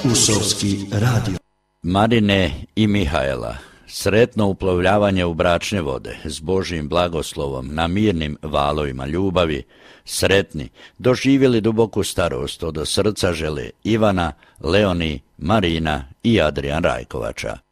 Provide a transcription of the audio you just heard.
Usovski radio. Marine i Mihajla, sretno uplovljavanje u bračne vode s Božjim blagoslovom na mirnim valovima ljubavi, sretni, doživjeli duboku starost od srca žele Ivana, Leoni, Marina i Adrijan Rajkovača.